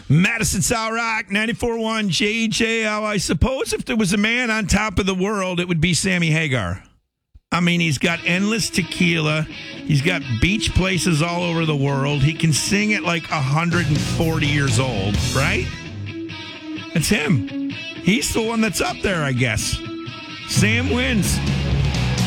Madison Soul Rock, 94.1 JJL. I suppose if there was a man on top of the world, it would be Sammy Hagar. I mean, he's got endless tequila. He's got beach places all over the world. He can sing at like 140 years old, right? It's him. He's the one that's up there, I guess. Sam wins.